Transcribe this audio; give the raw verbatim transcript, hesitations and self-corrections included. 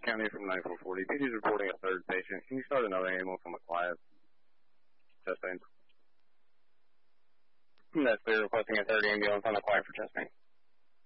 County from ninety-four forty. P D's reporting a third patient. Can you start another ambulance on the quiet? Chest pain. That's clear, requesting a third ambulance on the quiet for chest pain.